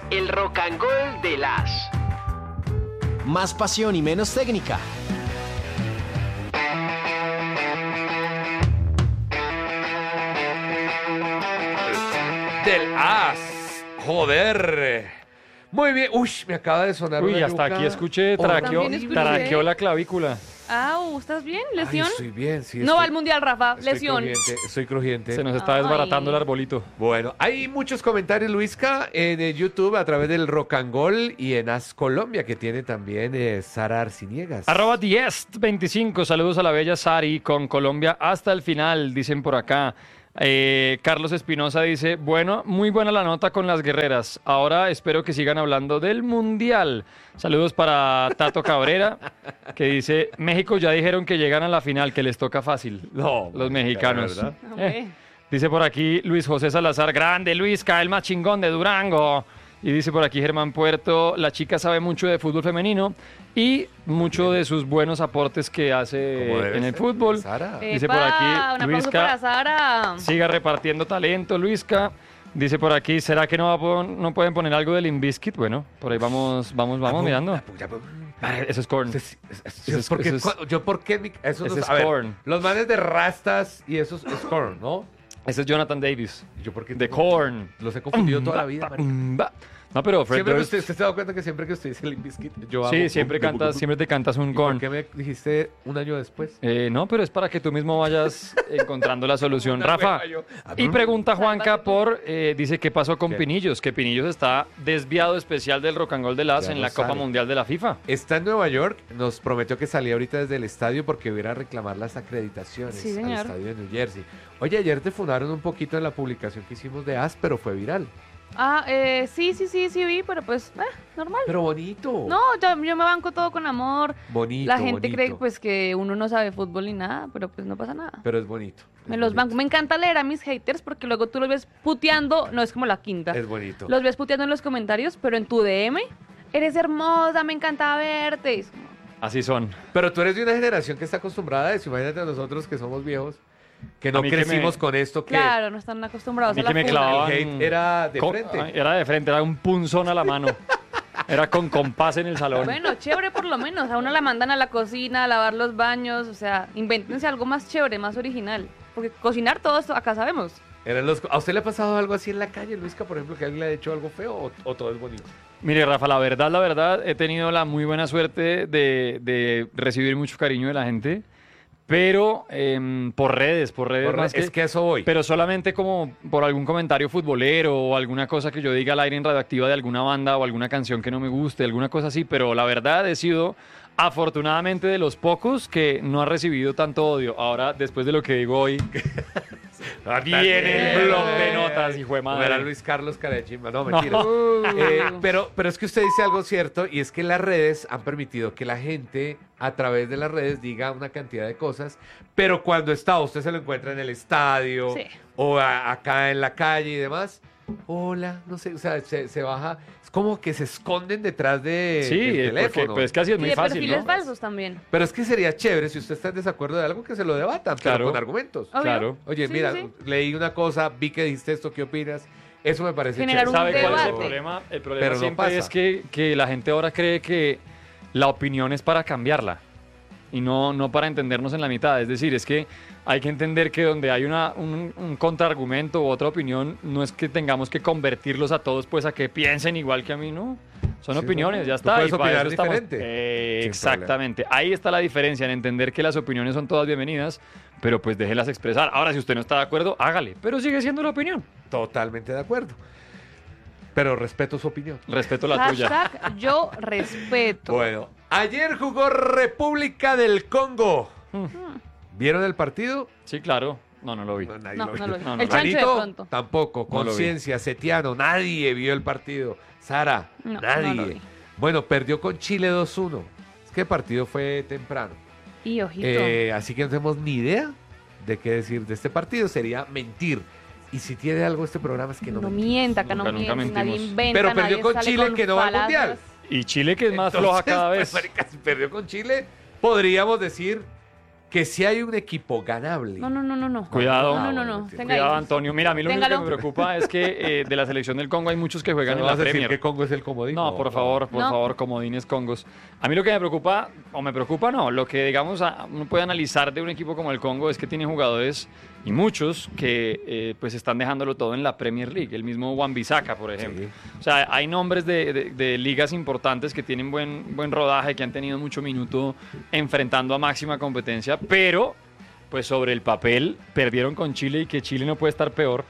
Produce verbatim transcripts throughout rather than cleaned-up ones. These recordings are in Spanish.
El Rock and Roll de las. Más pasión y menos técnica. Del As. Joder. Muy bien. Uy, me acaba de sonar Uy, una hasta yuca. aquí escuché, traqueó, También escuché. traqueó la clavícula. Au, ¿estás bien? ¿Lesión? Ay, estoy bien, sí. No estoy- va al mundial, Rafa. estoy Lesión. Crujiente, estoy crujiente. Se nos está Ay. desbaratando el arbolito. Bueno, hay muchos comentarios, Luisca, en eh, YouTube a través del Rock and Roll y en As Colombia, que tiene también eh, Sara Arciniegas. Arroba diez veinticinco, saludos a la bella Sari con Colombia hasta el final, dicen por acá. Eh, Carlos Espinosa dice, bueno, muy buena la nota con las guerreras. Ahora espero que sigan hablando del Mundial. Saludos para Tato Cabrera, que dice, México ya dijeron que llegan a la final, que les toca fácil. No, Los mexicanos. ¿verdad? Hombre. Eh, dice por aquí Luis José Salazar, grande Luisca, el más chingón de Durango. Y dice por aquí Germán Puerto, la chica sabe mucho de fútbol femenino y mucho de sus buenos aportes que hace Como debe en el ser, fútbol. Sara. Dice Epa, por aquí, un aplauso Luisca, para Sara. siga repartiendo talento, Luisca. Dice por aquí, ¿será que no, va a pon- no pueden poner algo de Limp Bizkit? Bueno, por ahí vamos, vamos, vamos mirando. Ah, Eso es corn. Es- es- es- Eso es- porque eso es- cu- yo por qué mi- eso ese no- es a ver, Korn. los manes de rastas y esos es corn, ¿no? Ese es Jonathan Davis. Yo porque De Korn. los he confundido toda la vida, marica. Umba. No, pero Fred Siempre que Durst- usted, usted se ha dado cuenta que siempre que usted dice Limp Bizkit, yo hago Sí, siempre bum, bum, cantas, bum. siempre te cantas un ¿Y por corn. qué me dijiste un año después? Eh, no, pero es para que tú mismo vayas encontrando la solución. Una Rafa, hueva yo. y pregunta Juanca Sálvate tú. por, eh, dice, ¿qué pasó con ¿Qué? Pinillos? Que Pinillos está desviado especial del Rock and Roll de las Ya en no la Copa sale. Mundial de la FIFA. Está en Nueva York, nos prometió que salía ahorita desde el estadio porque iba a ir a reclamar las acreditaciones Sí, al señor. estadio de New Jersey. Oye, ayer te fundaron un poquito en la publicación que hicimos de As, pero fue viral. Ah, eh, sí, sí, sí, sí vi, pero pues, eh, normal. Pero bonito. No, yo, yo me banco todo con amor. Bonito, La gente bonito. cree pues que uno no sabe fútbol ni nada, pero pues no pasa nada. Pero es bonito. Me es los bonito. banco. Me encanta leer a mis haters porque luego tú los ves puteando, no es como la quinta. Es bonito. Los ves puteando en los comentarios, pero en tu D M, eres hermosa, me encanta verte. Es como, Así son. Pero tú eres de una generación que está acostumbrada a eso. Imagínate a nosotros que somos viejos, que no A mí que crecimos me- con esto, que claro, no están acostumbrados A mí a la que me funa. clavaban- el hate era de Con- frente. ah, Era de frente, era un punzón a la mano. Era con compás en el salón. Bueno, chévere por lo menos. A uno la mandan a la cocina, a lavar los baños, o sea, invéntense algo más chévere, más original. Porque cocinar todo esto acá sabemos. Eran los... ¿A usted le ha pasado algo así en la calle, Luisca, por ejemplo, que alguien le ha hecho algo feo o, o todo es bonito? Mire, Rafa, la verdad, la verdad, he tenido la muy buena suerte de, de recibir mucho cariño de la gente, pero em, por redes, por redes. Por más re- es que a eso voy. Pero solamente como por algún comentario futbolero o alguna cosa que yo diga al aire en Radioactiva de alguna banda o alguna canción que no me guste, alguna cosa así, pero la verdad he sido afortunadamente de los pocos que no ha recibido tanto odio. Ahora, después de lo que digo hoy, viene el blog de notas, hijo de madre. Era Luis Carlos Carechimba. No, No. mentira. Eh, pero, pero es que usted dice algo cierto y es que las redes han permitido que la gente a través de las redes diga una cantidad de cosas, pero cuando está, usted se lo encuentra en el estadio Sí. o a- acá en la calle y demás. Hola, no sé, o sea, se, se baja. Es como que se esconden detrás de, Sí, del eh, porque teléfono. pues casi es Y muy de fácil, perfiles ¿no? falsos también. Pero es que sería chévere si usted está en desacuerdo de algo que se lo debatan, pero Claro. con argumentos. Obvio. Claro. Oye, Sí, mira, sí, leí una cosa, vi que dijiste esto, ¿qué opinas? Eso me parece Generar chévere. un ¿Sabe cuál es el debate. problema? El problema Pero no siempre pasa. es que, que la gente ahora cree que la opinión es para cambiarla y no, no para entendernos en la mitad. Es decir, es que hay que entender que donde hay una, un, un contraargumento u otra opinión, no es que tengamos que convertirlos a todos pues a que piensen igual que a mí, ¿no? Son Sí, opiniones, ¿no? ya Tú está. puedes y para opinar eso estamos- diferente. Eh, Sin exactamente. Ahí está la diferencia en entender que las opiniones son todas bienvenidas, pero pues déjelas expresar. Ahora, si usted no está de acuerdo, hágale, pero sigue siendo la opinión. Totalmente de acuerdo. Pero respeto su opinión. Respeto la tuya. Hashtag yo respeto. Bueno, ayer jugó República del Congo. ¿Vieron el partido? Sí, claro. No, no lo vi. nadie No, lo vio. no lo vi. No, no, El no. chancho de Juanito, pronto. tampoco. No lo vi. Conciencia, Setiano, nadie vio el partido. Sara, No, nadie. no lo vi. Bueno, perdió con Chile dos uno. Es que el partido fue temprano. Y ojito. Eh, así que no tenemos ni idea de qué decir de este partido. Sería mentir. Y si tiene algo este programa es que no, no mentimos. mienta, acá no Nunca, nunca miente, nadie mentimos. inventa, Pero perdió nadie con sale Chile, con que no va al palabras. Mundial. Y Chile, que es más Entonces, floja cada pues, vez. marica, si perdió con Chile, podríamos decir que si hay un equipo ganable. No, no, no, no, no. Cuidado. No, no, no, no. bueno, Tenga Cuidado, ahí. Antonio. Mira, a mí lo único que Téngalo. me preocupa es que eh, de la selección del Congo hay muchos que O sea, juegan ¿no en la vas a decir Premier. que Congo es el comodín? No, por favor, por No. favor, comodines Congos. A mí lo que me preocupa, o me preocupa no, lo que digamos a- uno puede analizar de un equipo como el Congo es que tiene jugadores, y muchos, que eh, pues están dejándolo todo en la Premier League. El mismo Wan-Bissaka, por ejemplo. Sí. O sea, hay nombres de, de- de ligas importantes que tienen buen, buen rodaje, que han tenido mucho minuto enfrentando a máxima competencia, pero pues sobre el papel perdieron con Chile y que Chile no puede estar peor.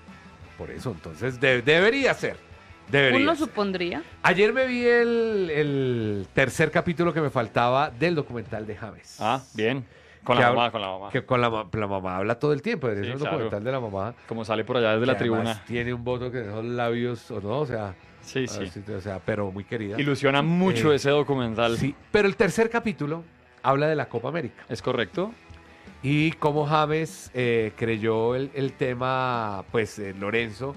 Por eso, entonces de- debería ser. Debería Uno ser. supondría. Ayer me vi el, el tercer capítulo que me faltaba del documental de James. Ah, bien. Con Que la habla- mamá, con la mamá. Que con la, ma- la mamá habla todo el tiempo. Es Sí, un claro. documental de la mamá. Como sale por allá desde la que además tribuna. Tiene un voto que dejó los labios, o no, o sea. Sí, a ver sí. si- o sea, pero muy querida. Ilusiona mucho Eh, ese documental. Sí, pero el tercer capítulo habla de la Copa América. ¿Es correcto? Y cómo James eh, creyó el, el tema, pues, eh, Lorenzo.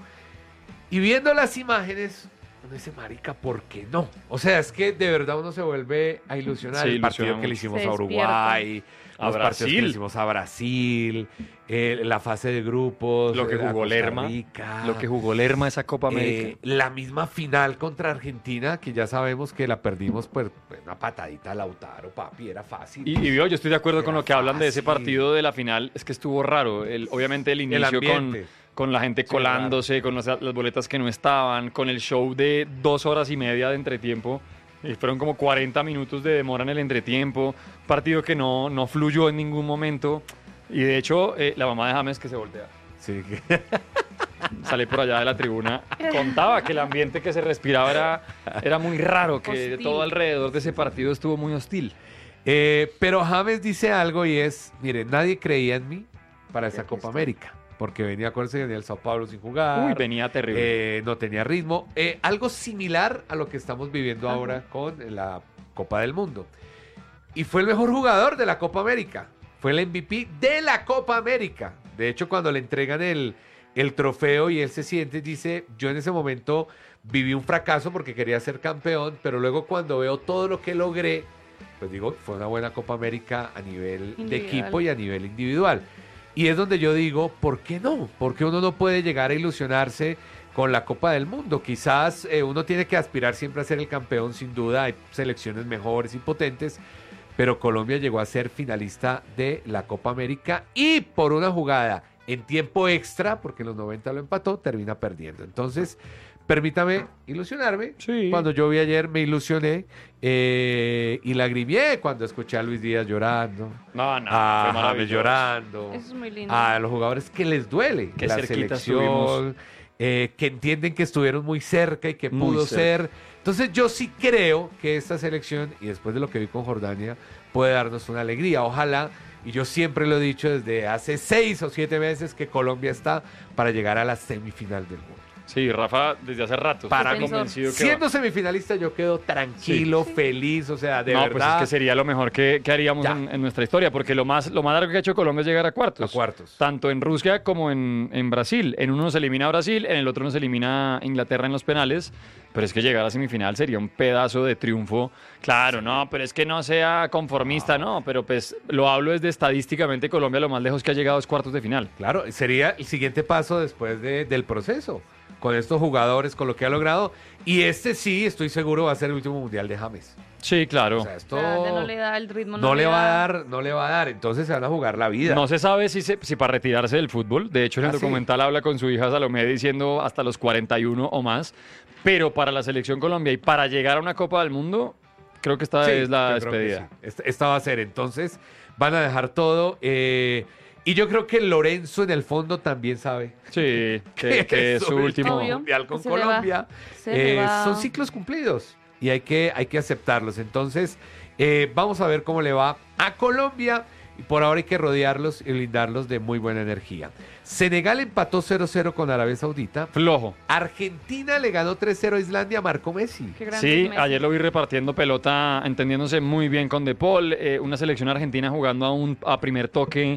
Y viendo las imágenes, uno dice, marica, ¿por qué no? O sea, es que de verdad uno se vuelve a ilusionar. Sí, el partido ilusiona que le mucho. hicimos Se a Uruguay, A los partidos que Brasil. le hicimos a Brasil, eh, la fase de grupos, Lo que eh, a jugó Costa Lerma. Rica, Lo que jugó Lerma esa Copa América. eh, la misma final contra Argentina, que ya sabemos que la perdimos por una patadita a Lautaro, papi, era fácil. Y, y vio, yo estoy de acuerdo con Era lo que hablan de ese fácil. partido de la final. Es que estuvo raro. El, obviamente el el inicio con, ambiente. con la gente Sí, colándose, con las, las boletas que no estaban, con el show de dos horas y media de entretiempo. Y fueron como cuarenta minutos de demora en el entretiempo. Partido que no, no fluyó en ningún momento. Y de hecho, eh, la mamá de James que se voltea. Sí, que- Sale por allá de la tribuna, contaba que el ambiente que se respiraba era, era muy raro, que Hostil. todo alrededor de ese partido estuvo muy hostil. Eh, pero James dice algo y es, mire, nadie creía en mí para esa aquí Copa está. América, porque venía, acuérdense, venía el Sao Paulo sin jugar, Uy, venía terrible. eh, no tenía ritmo, eh, algo similar a lo que estamos viviendo Ajá. ahora con la Copa del Mundo. Y fue el mejor jugador de la Copa América, fue el M V P de la Copa América. De hecho, cuando le entregan el, el trofeo y él se siente, dice, yo en ese momento viví un fracaso porque quería ser campeón, pero luego cuando veo todo lo que logré, pues digo, fue una buena Copa América a nivel de Individual. equipo y a nivel individual. Y es donde yo digo, ¿por qué no? Porque uno no puede llegar a ilusionarse con la Copa del Mundo. Quizás eh, uno tiene que aspirar siempre a ser el campeón, sin duda, hay selecciones mejores y potentes, pero Colombia llegó a ser finalista de la Copa América y por una jugada en tiempo extra, porque en los noventa lo empató, termina perdiendo. Entonces, permítame ilusionarme. Sí. Cuando yo vi ayer me ilusioné eh, y lagrimé cuando escuché a Luis Díaz llorando, No, no, a fue James maravilloso. llorando, Eso es muy lindo. a los jugadores que les duele Qué la cerquita selección, eh, que entienden que estuvieron muy cerca y que Muy pudo cerca. ser. Entonces yo sí creo que esta selección, y después de lo que vi con Jordania, puede darnos una alegría. Ojalá, y yo siempre lo he dicho desde hace seis o siete meses, que Colombia está para llegar a la semifinal del mundo. Sí, Rafa, desde hace rato. Para estoy mí, convencido que Siendo va. semifinalista yo quedo tranquilo, feliz, o sea, de no, pues verdad. es que sería lo mejor que, que haríamos Ya. en, en nuestra historia, porque lo más, lo más largo que ha hecho Colombia es llegar a cuartos. A cuartos. Tanto en Rusia como en, en Brasil. En uno nos elimina Brasil, en el otro nos elimina Inglaterra en los penales. Pero es que llegar a semifinal sería un pedazo de triunfo. Claro, no, pero es que no sea conformista, no. Pero pues lo hablo desde estadísticamente Colombia lo más lejos que ha llegado es cuartos de final. Claro, sería el siguiente paso después de- del proceso, con estos jugadores, con lo que ha logrado. Y este sí, estoy seguro, va a ser el último mundial de James. Sí, claro. O sea, esto Ya- ya no le da el ritmo. no le da. va a dar, no le va a dar. Entonces se van a jugar la vida. No se sabe si, se- si para retirarse del fútbol. De hecho, en el Ah, sí. documental habla con su hija Salomé diciendo hasta los cuarenta y uno o más. Pero para la selección Colombia y para llegar a una Copa del Mundo, creo que esta Sí, es la yo creo que despedida. sí. Esta, esta va a ser. Entonces van a dejar todo. eh, y yo creo que Lorenzo en el fondo también sabe Sí, que, que es su el último. Obvio. mundial con Se le va. Colombia. Se le Eh, va. son ciclos cumplidos y hay que, hay que aceptarlos. Entonces, eh, vamos a ver cómo le va a Colombia. Y por ahora hay que rodearlos y blindarlos de muy buena energía. Senegal empató cero cero con Arabia Saudita. Flojo. Argentina le ganó tres cero a Islandia, marcó Messi. Qué grande Sí, es Messi. ayer lo vi repartiendo pelota, entendiéndose muy bien con De Paul, eh, una selección argentina jugando a un a primer toque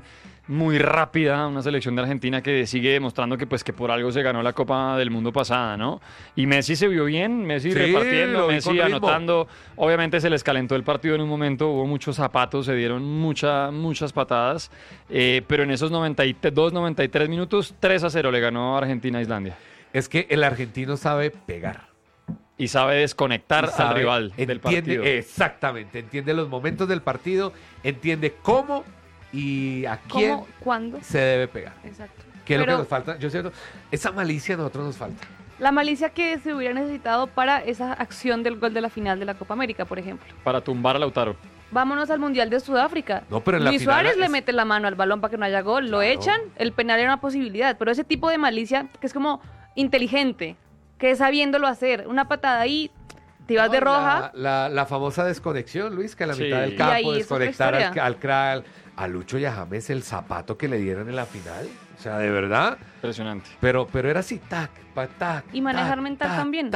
muy rápida, una selección de Argentina que sigue demostrando que pues que por algo se ganó la Copa del Mundo pasada, ¿no? Y Messi se vio bien, Messi Sí, repartiendo, lo vi Messi con ritmo. anotando. Obviamente se les calentó el partido en un momento, hubo muchos zapatos, se dieron mucha, muchas patadas, eh, pero en esos noventa y dos, noventa y tres minutos, tres a cero le ganó Argentina a Islandia. Es que el argentino sabe pegar. Y sabe desconectar Y sabe- al rival del entiende, partido. Exactamente, entiende los momentos del partido, entiende cómo y a quién ¿Cómo? ¿Cuándo? se debe pegar. Exacto. ¿Qué es lo que Pero nos falta? Yo siento, esa malicia a nosotros nos falta. la malicia que se hubiera necesitado para esa acción del gol de la final de la Copa América, por ejemplo. Para tumbar a Lautaro. Vámonos al Mundial de Sudáfrica. No, pero en la Luis final Suárez le es- mete la mano al balón para que no haya gol, lo Claro. echan, el penal era una posibilidad, pero ese tipo de malicia que es como inteligente, que es sabiéndolo hacer, una patada ahí, te vas No, de roja, La, la- la famosa desconexión, Luis, que a la Sí. mitad del Y campo ahí es otra desconectar al, historia. al crack, a Lucho y a James el zapato que le dieron en la final. O sea, de verdad. Impresionante. Pero, pero era así, tac, pa, tac. y manejar tac, mental tac, también.